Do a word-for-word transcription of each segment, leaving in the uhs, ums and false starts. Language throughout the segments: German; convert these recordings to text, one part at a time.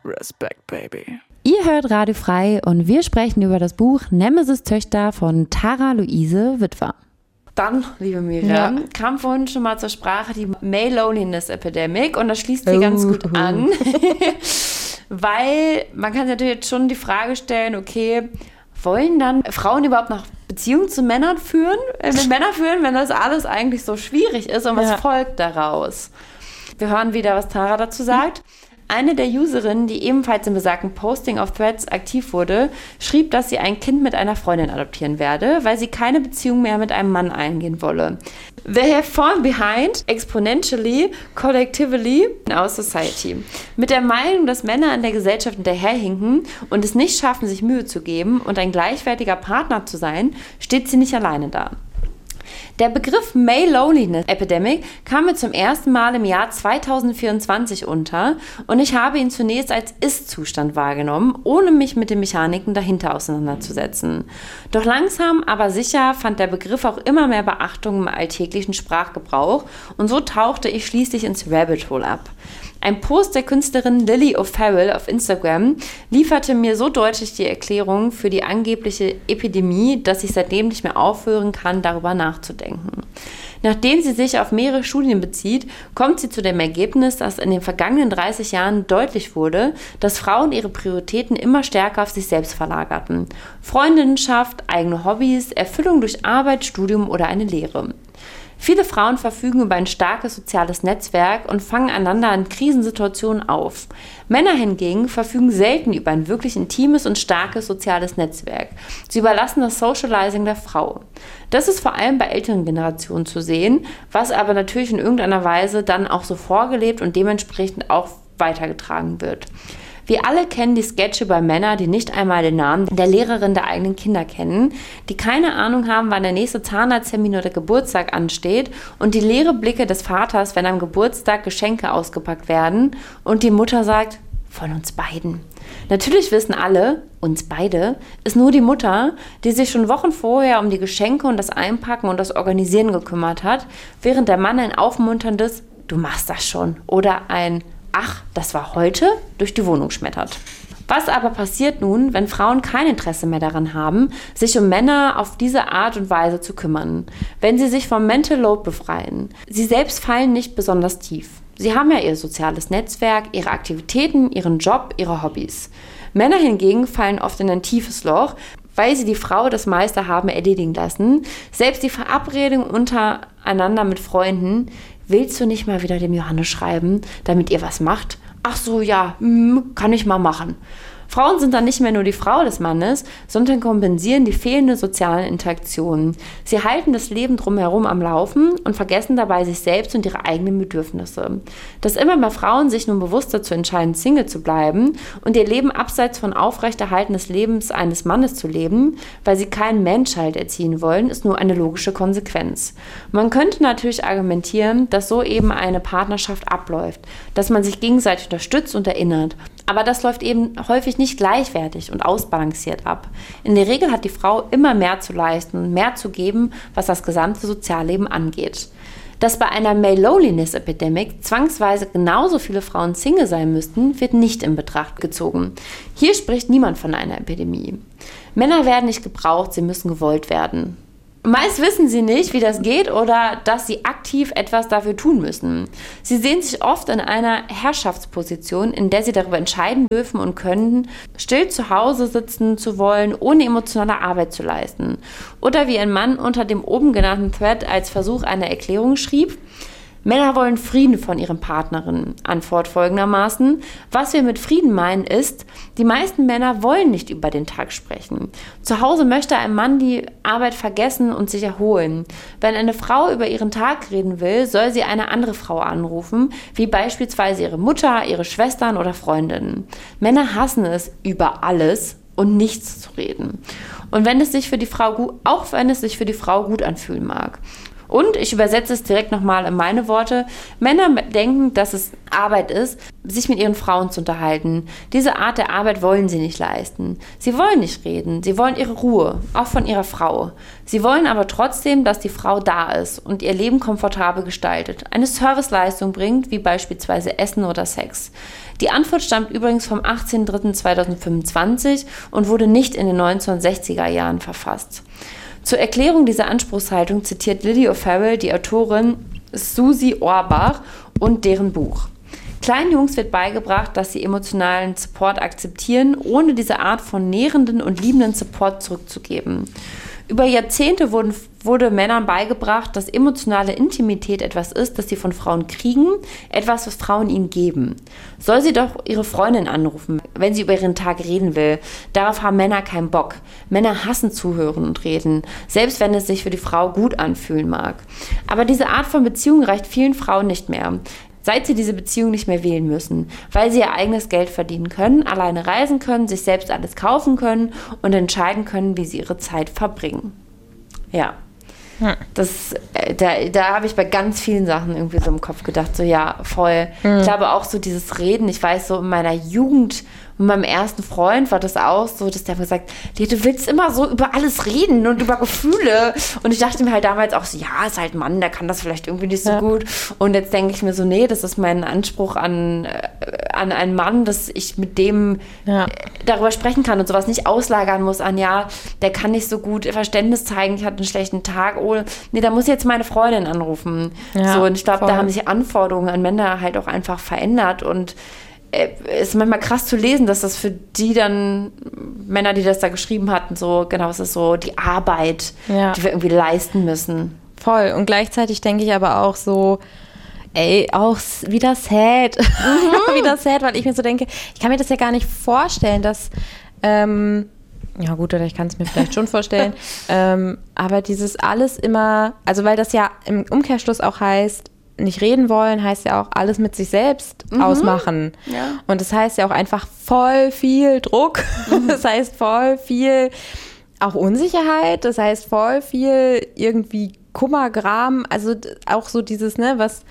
Respect, baby. Ihr hört Radio Frei und wir sprechen über das Buch Nemesis-Töchter von Tara Luise Witwer. Dann, liebe Miriam, ja. kam vorhin schon mal zur Sprache die Male Loneliness Epidemic und das schließt hier uh, ganz gut uh. an, weil man kann sich natürlich jetzt schon die Frage stellen, okay, wollen dann Frauen überhaupt noch Beziehungen zu Männern führen, äh, mit Männern führen, wenn das alles eigentlich so schwierig ist und was ja. folgt daraus? Wir hören wieder, was Tara dazu sagt. Eine der Userinnen, die ebenfalls im besagten Posting of Threads aktiv wurde, schrieb, dass sie ein Kind mit einer Freundin adoptieren werde, weil sie keine Beziehung mehr mit einem Mann eingehen wolle. They have fallen behind exponentially, collectively in our society. Mit der Meinung, dass Männer in der Gesellschaft hinterherhinken und es nicht schaffen, sich Mühe zu geben und ein gleichwertiger Partner zu sein, steht sie nicht alleine da. Der Begriff Male Loneliness Epidemic kam mir zum ersten Mal im Jahr zweitausendvierundzwanzig unter und ich habe ihn zunächst als Ist-Zustand wahrgenommen, ohne mich mit den Mechaniken dahinter auseinanderzusetzen. Doch langsam, aber sicher fand der Begriff auch immer mehr Beachtung im alltäglichen Sprachgebrauch und so tauchte ich schließlich ins Rabbit Hole ab. Ein Post der Künstlerin Lily O'Farrell auf Instagram lieferte mir so deutlich die Erklärung für die angebliche Epidemie, dass ich seitdem nicht mehr aufhören kann, darüber nachzudenken. Nachdem sie sich auf mehrere Studien bezieht, kommt sie zu dem Ergebnis, dass in den vergangenen dreißig Jahren deutlich wurde, dass Frauen ihre Prioritäten immer stärker auf sich selbst verlagerten. Freundinnenschaft, eigene Hobbys, Erfüllung durch Arbeit, Studium oder eine Lehre. Viele Frauen verfügen über ein starkes soziales Netzwerk und fangen einander in Krisensituationen auf. Männer hingegen verfügen selten über ein wirklich intimes und starkes soziales Netzwerk. Sie überlassen das Socializing der Frau. Das ist vor allem bei älteren Generationen zu sehen, was aber natürlich in irgendeiner Weise dann auch so vorgelebt und dementsprechend auch weitergetragen wird. Wir alle kennen die Sketche über Männer, die nicht einmal den Namen der Lehrerin der eigenen Kinder kennen, die keine Ahnung haben, wann der nächste Zahnarzttermin oder Geburtstag ansteht und die leere Blicke des Vaters, wenn am Geburtstag Geschenke ausgepackt werden und die Mutter sagt, von uns beiden. Natürlich wissen alle, uns beide, ist nur die Mutter, die sich schon Wochen vorher um die Geschenke und das Einpacken und das Organisieren gekümmert hat, während der Mann ein aufmunterndes, du machst das schon oder ein ach, das war heute, durch die Wohnung schmettert. Was aber passiert nun, wenn Frauen kein Interesse mehr daran haben, sich um Männer auf diese Art und Weise zu kümmern? Wenn sie sich vom Mental Load befreien? Sie selbst fallen nicht besonders tief. Sie haben ja ihr soziales Netzwerk, ihre Aktivitäten, ihren Job, ihre Hobbys. Männer hingegen fallen oft in ein tiefes Loch, weil sie die Frau das meiste haben erledigen lassen. Selbst die Verabredung untereinander mit Freunden, willst du nicht mal wieder dem Johannes schreiben, damit ihr was macht? Ach so, ja, kann ich mal machen. Frauen sind dann nicht mehr nur die Frau des Mannes, sondern kompensieren die fehlende sozialen Interaktionen. Sie halten das Leben drumherum am Laufen und vergessen dabei sich selbst und ihre eigenen Bedürfnisse. Dass immer mehr Frauen sich nun bewusst dazu entscheiden, Single zu bleiben und ihr Leben abseits von Aufrechterhalten des Lebens eines Mannes zu leben, weil sie keinen Man-Child erziehen wollen, ist nur eine logische Konsequenz. Man könnte natürlich argumentieren, dass so eben eine Partnerschaft abläuft, dass man sich gegenseitig unterstützt und erinnert. Aber das läuft eben häufig nicht gleichwertig und ausbalanciert ab. In der Regel hat die Frau immer mehr zu leisten und mehr zu geben, was das gesamte Sozialleben angeht. Dass bei einer Male Loneliness Epidemic zwangsweise genauso viele Frauen Single sein müssten, wird nicht in Betracht gezogen. Hier spricht niemand von einer Epidemie. Männer werden nicht gebraucht, sie müssen gewollt werden. Meist wissen sie nicht, wie das geht oder dass sie aktiv etwas dafür tun müssen. Sie sehen sich oft in einer Herrschaftsposition, in der sie darüber entscheiden dürfen und können, still zu Hause sitzen zu wollen, ohne emotionale Arbeit zu leisten. Oder wie ein Mann unter dem oben genannten Thread als Versuch einer Erklärung schrieb, Männer wollen Frieden von ihren Partnerinnen. Antwort folgendermaßen: Was wir mit Frieden meinen ist, die meisten Männer wollen nicht über den Tag sprechen. Zu Hause möchte ein Mann die Arbeit vergessen und sich erholen. Wenn eine Frau über ihren Tag reden will, soll sie eine andere Frau anrufen, wie beispielsweise ihre Mutter, ihre Schwestern oder Freundinnen. Männer hassen es, über alles und nichts zu reden. Und wenn es sich für die Frau gut, auch wenn es sich für die Frau gut anfühlen mag. Und ich übersetze es direkt nochmal in meine Worte. Männer denken, dass es Arbeit ist, sich mit ihren Frauen zu unterhalten. Diese Art der Arbeit wollen sie nicht leisten. Sie wollen nicht reden. Sie wollen ihre Ruhe, auch von ihrer Frau. Sie wollen aber trotzdem, dass die Frau da ist und ihr Leben komfortabel gestaltet. Eine Serviceleistung bringt, wie beispielsweise Essen oder Sex. Die Antwort stammt übrigens vom achtzehnten dritten zweitausendfünfundzwanzig und wurde nicht in den neunzehnhundertsechziger Jahren verfasst. Zur Erklärung dieser Anspruchshaltung zitiert Lily O'Farrell die Autorin Susie Orbach und deren Buch. Kleinen Jungs wird beigebracht, dass sie emotionalen Support akzeptieren, ohne diese Art von nährenden und liebenden Support zurückzugeben. Über Jahrzehnte wurden, wurde Männern beigebracht, dass emotionale Intimität etwas ist, das sie von Frauen kriegen, etwas, was Frauen ihnen geben. Soll sie doch ihre Freundin anrufen, wenn sie über ihren Tag reden will. Darauf haben Männer keinen Bock. Männer hassen Zuhören und Reden, selbst wenn es sich für die Frau gut anfühlen mag. Aber diese Art von Beziehung reicht vielen Frauen nicht mehr. Seit sie diese Beziehung nicht mehr wählen müssen, weil sie ihr eigenes Geld verdienen können, alleine reisen können, sich selbst alles kaufen können und entscheiden können, wie sie ihre Zeit verbringen. Ja, hm. das, äh, da, da habe ich bei ganz vielen Sachen irgendwie so im Kopf gedacht, so ja, voll. Hm. Ich glaube auch so dieses Reden, ich weiß so in meiner Jugend, mit meinem ersten Freund war das auch so, dass der mir gesagt hat, du willst immer so über alles reden und über Gefühle. Und ich dachte mir halt damals auch so, ja, ist halt ein Mann, der kann das vielleicht irgendwie nicht so ja. gut. Und jetzt denke ich mir so, nee, das ist mein Anspruch an, an einen Mann, dass ich mit dem ja. darüber sprechen kann und sowas nicht auslagern muss an, ja, der kann nicht so gut Verständnis zeigen, ich hatte einen schlechten Tag. Oh, nee, da muss ich jetzt meine Freundin anrufen. Ja, so, und ich glaube, da haben sich Anforderungen an Männer halt auch einfach verändert und es ist manchmal krass zu lesen, dass das für die dann, Männer, die das da geschrieben hatten, so, genau, es ist so die Arbeit, ja. die wir irgendwie leisten müssen. Voll. Und gleichzeitig denke ich aber auch so, ey, auch wieder sad. Mhm. wieder sad, weil ich mir so denke, ich kann mir das ja gar nicht vorstellen, dass, ähm, ja gut, oder ich kann es mir vielleicht schon vorstellen, ähm, aber dieses alles immer, also weil das ja im Umkehrschluss auch heißt, nicht reden wollen, heißt ja auch alles mit sich selbst mhm. ausmachen. Ja. Und das heißt ja auch einfach voll viel Druck. Mhm. Das heißt voll viel auch Unsicherheit. Das heißt voll viel irgendwie Kummer, Gram. Also auch so dieses, ne, was,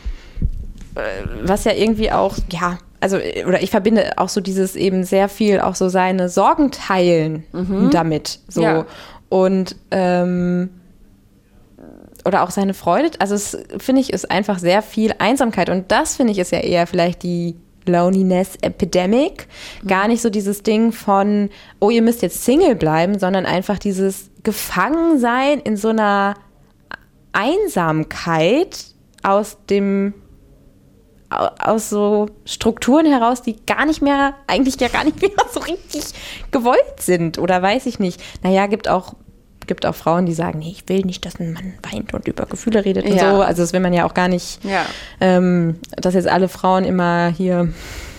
was ja irgendwie auch, ja, also, oder ich verbinde auch so dieses eben sehr viel auch so seine Sorgen teilen mhm. damit. So. Ja. Und, ähm, oder auch seine Freude, also es, finde ich, ist einfach sehr viel Einsamkeit und das, finde ich, ist ja eher vielleicht die Loneliness Epidemic, mhm. gar nicht so dieses Ding von, oh, ihr müsst jetzt Single bleiben, sondern einfach dieses Gefangensein in so einer Einsamkeit aus dem, aus so Strukturen heraus, die gar nicht mehr, eigentlich ja gar nicht mehr so richtig gewollt sind oder weiß ich nicht. Naja, gibt auch gibt auch Frauen, die sagen, nee, ich will nicht, dass ein Mann weint und über Gefühle redet und ja. so. Also das will man ja auch gar nicht, ja. ähm, dass jetzt alle Frauen immer hier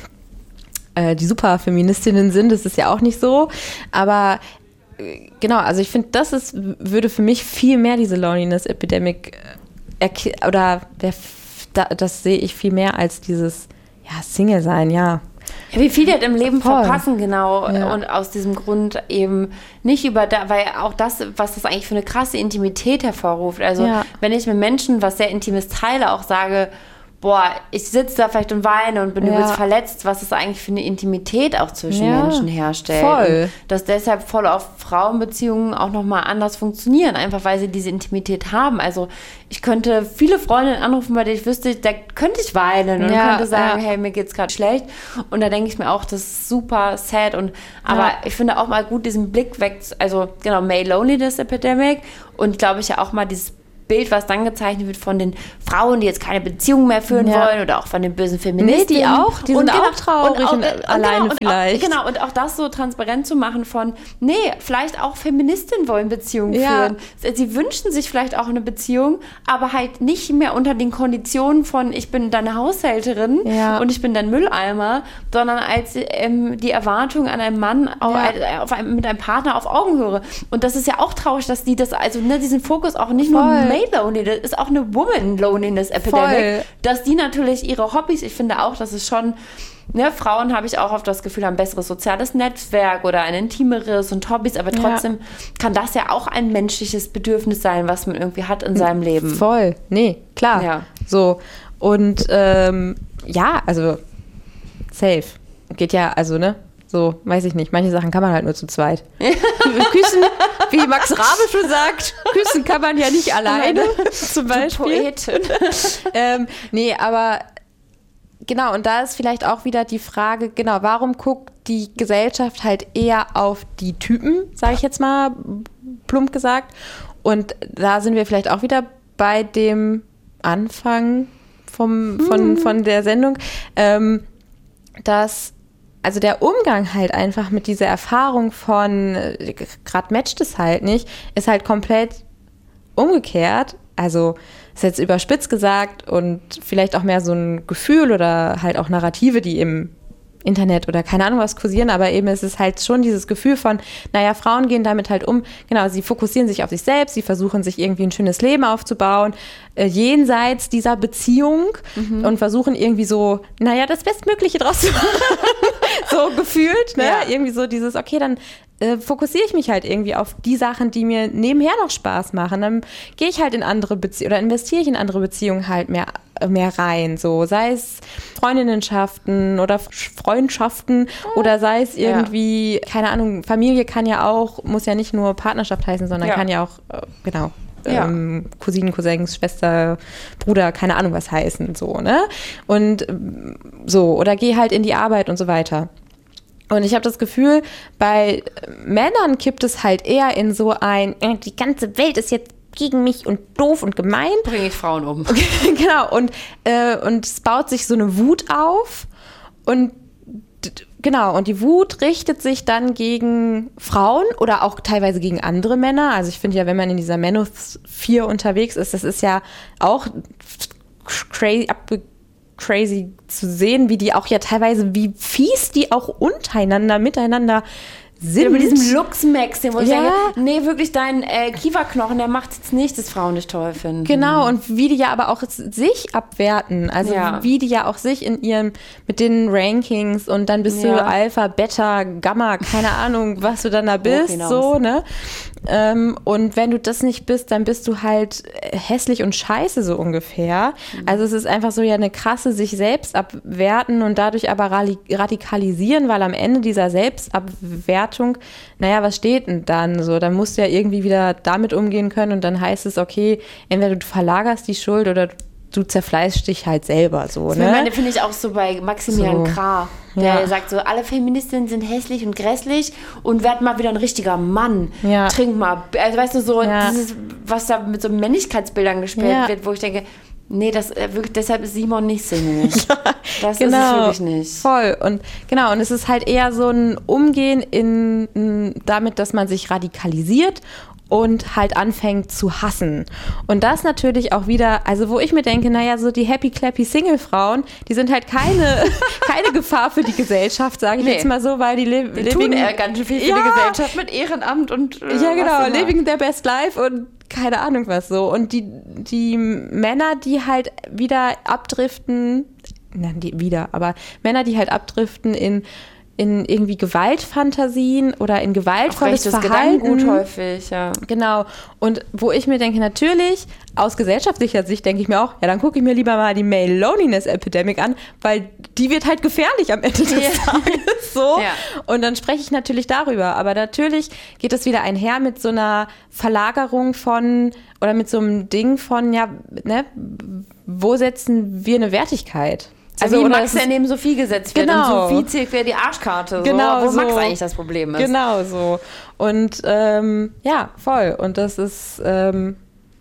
äh, die Superfeministinnen sind. Das ist ja auch nicht so. Aber äh, genau, also ich finde, das ist, würde für mich viel mehr diese Loneliness-Epidemic äh, oder der, da, das sehe ich viel mehr als dieses ja, Single-Sein, ja. Ja, wie viel die halt im Leben Voll. verpassen, genau. Ja. Und aus diesem Grund eben nicht über, da, weil auch das, was das eigentlich für eine krasse Intimität hervorruft. Also, ja. wenn ich mit Menschen was sehr Intimes teile, auch sage, boah, ich sitze da vielleicht und weine und bin ja. übelst verletzt, was es eigentlich für eine Intimität auch zwischen ja. Menschen herstellt. Voll. Und dass deshalb voll auf Frauenbeziehungen auch nochmal anders funktionieren, einfach weil sie diese Intimität haben. Also ich könnte viele Freundinnen anrufen, bei denen ich wüsste, da könnte ich weinen und ja, könnte sagen, ja. hey, mir geht's gerade schlecht. Und da denke ich mir auch, das ist super sad. Und aber ja. ich finde auch mal gut, diesen Blick weg, also genau, Male Loneliness Epidemic und glaube ich ja auch mal dieses Bild, was dann gezeichnet wird von den Frauen, die jetzt keine Beziehung mehr führen ja. wollen oder auch von den bösen Feministinnen. Nee, die auch, die und sind genau, auch traurig und, auch, und, und alleine genau, vielleicht. Und auch, genau, und auch das so transparent zu machen von, nee, vielleicht auch Feministinnen wollen Beziehungen ja. führen. Sie wünschen sich vielleicht auch eine Beziehung, aber halt nicht mehr unter den Konditionen von, ich bin deine Haushälterin ja. und ich bin dein Mülleimer, sondern als ähm, die Erwartung an einen Mann auf, ja. auf einem, mit einem Partner auf Augenhöhe. Und das ist ja auch traurig, dass die das, also ne, diesen Fokus auch nicht Voll. nur Male Loneliness ist auch eine Woman Loneliness Epidemic, Voll. dass die natürlich ihre Hobbys, ich finde auch, dass es schon, ne, Frauen habe ich auch oft das Gefühl, haben ein besseres soziales Netzwerk oder ein intimeres und Hobbys, aber trotzdem ja. kann das ja auch ein menschliches Bedürfnis sein, was man irgendwie hat in seinem Leben. Voll, nee, klar. Ja. So, und ähm, ja, also safe. Geht ja, also, ne? So, weiß ich nicht. Manche Sachen kann man halt nur zu zweit. Küssen, wie Max Rabe schon sagt, küssen kann man ja nicht alleine, zum Beispiel. Poetin. ähm, nee, aber genau, und da ist vielleicht auch wieder die Frage, genau, warum guckt die Gesellschaft halt eher auf die Typen, sage ich jetzt mal plump gesagt. Und da sind wir vielleicht auch wieder bei dem Anfang vom, von, von der Sendung, ähm, dass also der Umgang halt einfach mit dieser Erfahrung von, gerade matcht es halt nicht, ist halt komplett umgekehrt. Also ist jetzt überspitzt gesagt und vielleicht auch mehr so ein Gefühl oder halt auch Narrative, die im Internet oder keine Ahnung was kursieren, aber eben ist es halt schon dieses Gefühl von, naja, Frauen gehen damit halt um, genau, sie fokussieren sich auf sich selbst, sie versuchen sich irgendwie ein schönes Leben aufzubauen, äh, jenseits dieser Beziehung mhm. und versuchen irgendwie so, naja, das Bestmögliche draus zu machen, so gefühlt, ne, ja. irgendwie so dieses, okay, dann äh, fokussiere ich mich halt irgendwie auf die Sachen, die mir nebenher noch Spaß machen, dann gehe ich halt in andere Beziehungen oder investiere ich in andere Beziehungen halt mehr mehr rein, so sei es Freundinnenschaften oder Freundschaften oder sei es irgendwie, ja. keine Ahnung, Familie kann ja auch, muss ja nicht nur Partnerschaft heißen, sondern ja. kann ja auch, äh, genau, ja. ähm, Cousinen, Cousins, Schwester, Bruder, keine Ahnung was heißen, so, ne? Und so, oder geh halt in die Arbeit und so weiter. Und ich habe das Gefühl, bei Männern kippt es halt eher in so ein, die ganze Welt ist jetzt gegen mich und doof und gemein. Bringe ich Frauen um. Genau, und, äh, und es baut sich so eine Wut auf und d- genau, und die Wut richtet sich dann gegen Frauen oder auch teilweise gegen andere Männer. Also ich finde ja, wenn man in dieser Manosphere unterwegs ist, das ist ja auch crazy, abge- crazy zu sehen, wie die auch ja teilweise, wie fies die auch untereinander, miteinander sind. Ja, mit diesem Luxmax, den wo ich ja. denke, nee, wirklich dein äh, Kieferknochen, der macht jetzt nicht, dass Frauen dich toll finden. Genau, und wie die ja aber auch sich abwerten, also ja. wie die ja auch sich in ihrem, mit den Rankings und dann bist ja. du Alpha, Beta, Gamma, keine Ahnung, was du dann da bist, so, ne? Ähm, und wenn du das nicht bist, dann bist du halt hässlich und scheiße, so ungefähr. Mhm. Also es ist einfach so ja eine krasse sich selbst abwerten und dadurch aber radikalisieren, weil am Ende dieser Selbstabwertung, naja, was steht denn dann so? Dann musst du ja irgendwie wieder damit umgehen können und dann heißt es, okay, entweder du verlagerst die Schuld oder du zerfleischst dich halt selber so, ne? Ich meine, finde ich auch so bei Maximilian so. Krah, der ja. sagt so, alle Feministinnen sind hässlich und grässlich und werd mal wieder ein richtiger Mann. Ja. Trink mal. Also weißt du, so ja. dieses, was da mit so Männlichkeitsbildern gespielt ja. wird, wo ich denke, nee, das wirklich, deshalb ist Simon nicht Single. ja, das genau, ist es wirklich nicht. Voll. Und genau, und es ist halt eher so ein Umgehen in, in damit, dass man sich radikalisiert und halt anfängt zu hassen. Und das natürlich auch wieder, also wo ich mir denke, naja, so die happy clappy Single-Frauen, die sind halt keine, keine Gefahr für die Gesellschaft, sage ich nee. jetzt mal so, weil die, le- die living... tun eher ganz schön viel für ja. die Gesellschaft mit Ehrenamt und äh, ja, genau, living their best life und keine Ahnung was so. Und die, die Männer, die halt wieder abdriften, nein, die wieder, aber Männer, die halt abdriften in in irgendwie Gewaltfantasien oder in gewaltvolles Verhalten. Gedankengut häufig, ja. Genau. Und wo ich mir denke, natürlich, aus gesellschaftlicher Sicht denke ich mir auch, ja, dann gucke ich mir lieber mal die Male Loneliness Epidemic an, weil die wird halt gefährlich am Ende des ja. Tages. So. Ja. Und dann spreche ich natürlich darüber. Aber natürlich geht das wieder einher mit so einer Verlagerung von, oder mit so einem Ding von, ja, ne, wo setzen wir eine Wertigkeit? Also wie Max, der neben Sophie gesetzt wird genau. und Sophie zählt wieder die Arschkarte, so, genau wo so. Max eigentlich das Problem ist. Genau so. Und ähm, ja, voll. Und das ist, ähm,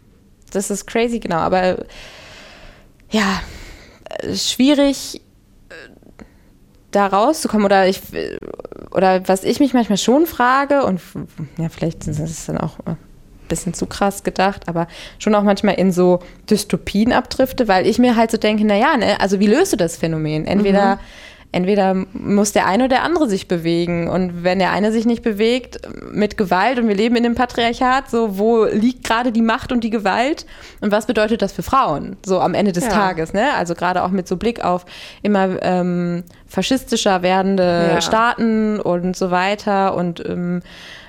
das ist crazy, genau. Aber ja, schwierig da rauszukommen. Oder ich, oder was ich mich manchmal schon frage, und ja, vielleicht ist es dann auch bisschen zu krass gedacht, aber schon auch manchmal in so Dystopien abdrifte, weil ich mir halt so denke, naja, ne, also wie löst du das Phänomen? Entweder, entweder muss der eine oder der andere sich bewegen. Und wenn der eine sich nicht bewegt mit Gewalt und wir leben in einem Patriarchat, so wo liegt gerade die Macht und die Gewalt und was bedeutet das für Frauen, so am Ende des ja. Tages, ne? Also gerade auch mit so Blick auf immer ähm, faschistischer werdende ja. Staaten und so weiter und ähm,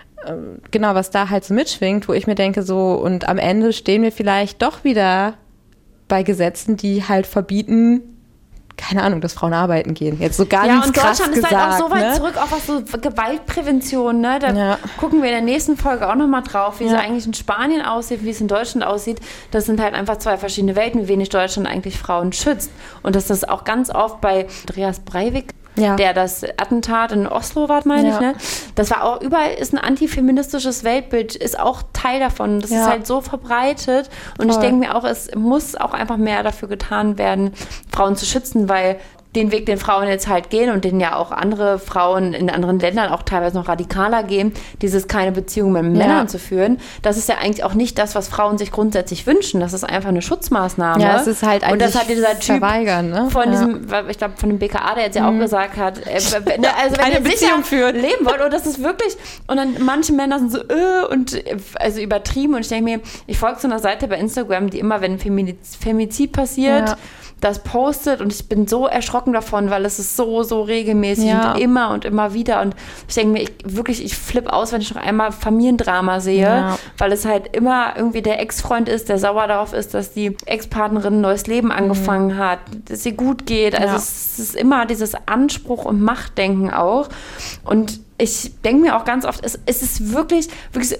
genau, was da halt so mitschwingt, wo ich mir denke so, und am Ende stehen wir vielleicht doch wieder bei Gesetzen, die halt verbieten, keine Ahnung, dass Frauen arbeiten gehen. Jetzt so ganz ja, und krass Deutschland gesagt, ist halt auch so weit ne? zurück, auch was so Gewaltprävention, ne? Da ja. gucken wir in der nächsten Folge auch nochmal drauf, wie ja. es eigentlich in Spanien aussieht, wie es in Deutschland aussieht. Das sind halt einfach zwei verschiedene Welten, wie wenig Deutschland eigentlich Frauen schützt. Und dass das auch ganz oft bei Andreas Breivik, ja. der das Attentat in Oslo war, meine ja. ich, ne? Das war auch, überall ist ein antifeministisches Weltbild, ist auch Teil davon. Das ja. ist halt so verbreitet. Und Voll. ich denke mir auch, es muss auch einfach mehr dafür getan werden, Frauen zu schützen, weil den Weg, den Frauen jetzt halt gehen und den ja auch andere Frauen in anderen Ländern auch teilweise noch radikaler gehen, dieses keine Beziehung mit Männern ja. zu führen, das ist ja eigentlich auch nicht das, was Frauen sich grundsätzlich wünschen. Das ist einfach eine Schutzmaßnahme. Ja, es ist halt eigentlich und das hat dieser Typ verweigern, ne? von ja. diesem, ich glaube von dem B K A, der jetzt ja mhm. auch gesagt hat, äh, also wenn eine ihr Beziehung führt, leben wollt, und das ist wirklich, und dann manche Männer sind so äh, und also übertrieben und ich denke mir, ich folge so einer Seite bei Instagram, die immer, wenn Feminiz- Femizid passiert, ja. das postet und ich bin so erschrocken davon, weil es ist so, so regelmäßig ja. und immer und immer wieder und ich denke mir, ich, wirklich, ich flippe aus, wenn ich noch einmal Familiendrama sehe, ja. weil es halt immer irgendwie der Ex-Freund ist, der sauer darauf ist, dass die Ex-Partnerin ein neues Leben angefangen mhm. hat, dass es ihr gut geht, also ja. es ist immer dieses Anspruch und Machtdenken auch und ich denke mir auch ganz oft, es, es ist wirklich, wirklich,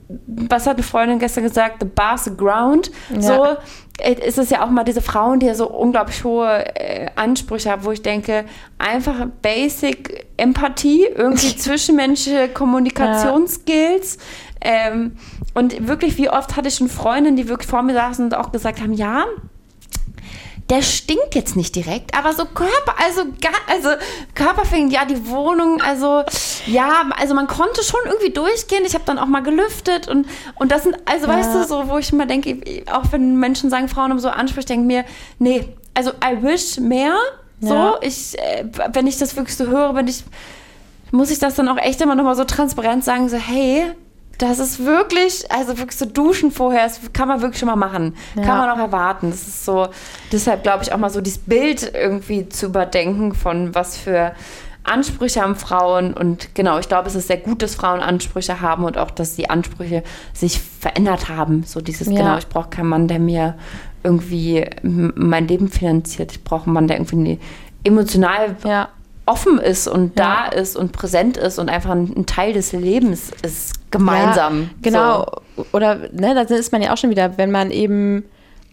was hat eine Freundin gestern gesagt, the bar's the ground, ja. so ist es ja auch mal diese Frauen, die ja so unglaublich hohe äh, Ansprüche haben, wo ich denke, einfach Basic Empathie, irgendwie zwischenmenschliche Kommunikationsskills ja. ähm, und wirklich, wie oft hatte ich schon Freundinnen, die wirklich vor mir saßen und auch gesagt haben, ja, der stinkt jetzt nicht direkt, aber so Körper, also also Körperfing, ja, die Wohnung, also ja, also man konnte schon irgendwie durchgehen. Ich habe dann auch mal gelüftet und und das sind, also ja. weißt du, so, wo ich immer denke, auch wenn Menschen sagen, Frauen haben so Ansprüche, ich denke mir, nee, also I wish mehr, so, ja. ich, äh, wenn ich das wirklich so höre, wenn ich, muss ich das dann auch echt immer nochmal so transparent sagen, so, hey, das ist wirklich, also wirklich so duschen vorher, das kann man wirklich schon mal machen. Ja. Kann man auch erwarten. Das ist so, deshalb glaube ich auch mal so dieses Bild irgendwie zu überdenken von was für Ansprüche haben Frauen und genau, ich glaube, es ist sehr gut, dass Frauen Ansprüche haben und auch, dass die Ansprüche sich verändert haben. So dieses, ja. genau, ich brauche keinen Mann, der mir irgendwie mein Leben finanziert. Ich brauche einen Mann, der irgendwie emotional ja. offen ist und ja. da ist und präsent ist und einfach ein, ein Teil des Lebens ist gemeinsam. Ja, genau. So. Oder, ne, da ist man ja auch schon wieder, wenn man eben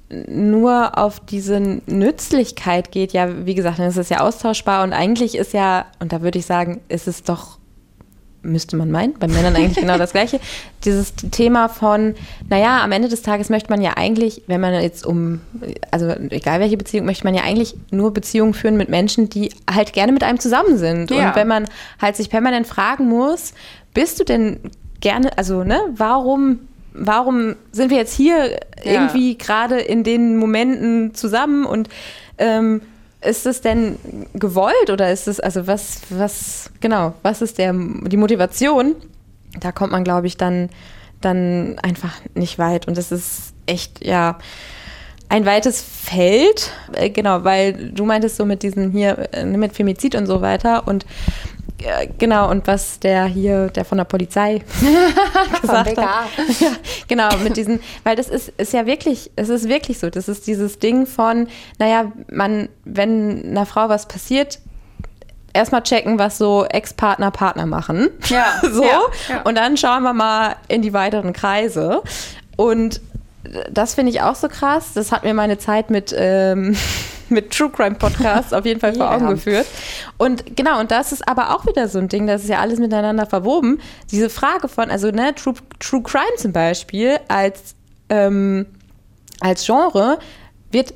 nur auf diese Nützlichkeit geht, ja, wie gesagt, dann ist es ja austauschbar und eigentlich ist ja, und da würde ich sagen, ist es doch, müsste man meinen, bei Männern eigentlich genau das Gleiche, dieses Thema von, naja, am Ende des Tages möchte man ja eigentlich, wenn man jetzt um, also egal welche Beziehung, möchte man ja eigentlich nur Beziehungen führen mit Menschen, die halt gerne mit einem zusammen sind. Ja. Und wenn man halt sich permanent fragen muss, bist du denn gerne, also ne, warum warum sind wir jetzt hier ja. irgendwie gerade in den Momenten zusammen und ähm, ist es denn gewollt oder ist es, also was, was, genau, was ist der, die Motivation? Da kommt man, glaube ich, dann, dann einfach nicht weit und das ist echt, ja, ein weites Feld, äh, genau, weil du meintest so mit diesen hier, äh, mit Femizid und so weiter und genau, und was der hier, der von der Polizei gesagt hat. Ja, genau, mit diesen, weil das ist, ist ja wirklich, es ist wirklich so, das ist dieses Ding von, naja, man, wenn einer Frau was passiert, erstmal checken, was so Ex-Partner, Partner machen. Ja. So. Ja, ja. Und dann schauen wir mal in die weiteren Kreise. Und das finde ich auch so krass. Das hat mir meine Zeit mit, ähm, mit True Crime Podcasts auf jeden Fall vor Augen geführt. Und genau, und das ist aber auch wieder so ein Ding, das ist ja alles miteinander verwoben. Diese Frage von, also ne, True, True Crime zum Beispiel als, ähm, als Genre wird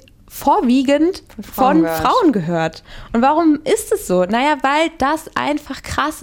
vorwiegend von Frauen, von Frauen gehört. Und warum ist es so? Naja, weil das einfach krasse